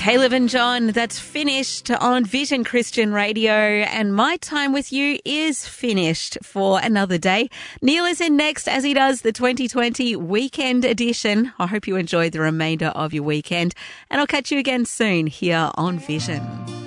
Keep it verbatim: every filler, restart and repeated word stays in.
Caleb and John, that's finished on Vision Christian Radio, and my time with you is finished for another day. Neil is in next as he does the twenty twenty weekend edition. I hope you enjoyed the remainder of your weekend, and I'll catch you again soon here on Vision.